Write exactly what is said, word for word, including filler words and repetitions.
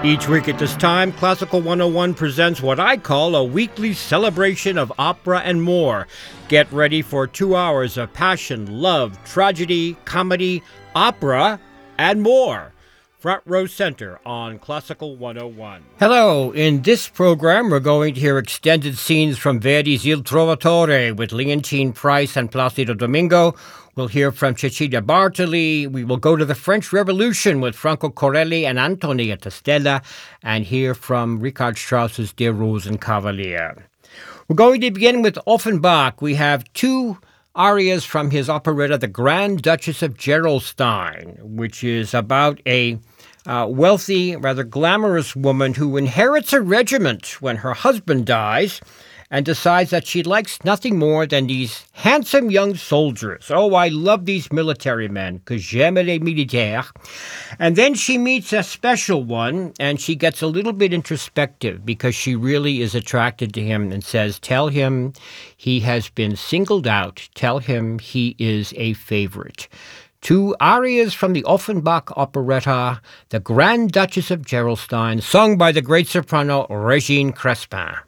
Each week at this time, Classical one oh one presents what I call a weekly celebration of opera and more. Get ready for two hours of passion, love, tragedy, comedy, opera, and more. Front Row Center on Classical one oh one. Hello, in this program we're going to hear extended scenes from Verdi's Il Trovatore with Leontine Price and Placido Domingo. We'll hear from Cecilia Bartoli. We will go to the French Revolution with Franco Corelli and Antonietta Stella, and hear from Richard Strauss's Der Rosenkavalier. We're going to begin with Offenbach. We have two arias from his operetta, The Grand Duchess of Gerolstein, which is about a uh, wealthy, rather glamorous woman who inherits a regiment when her husband dies and decides that she likes nothing more than these handsome young soldiers. Oh, I love these military men, que j'aime les militaires. And then she meets a special one, and she gets a little bit introspective because she really is attracted to him and says, tell him he has been singled out. Tell him he is a favorite. Two arias from the Offenbach operetta, The Grand Duchess of Gerolstein, sung by the great soprano Régine Crespin.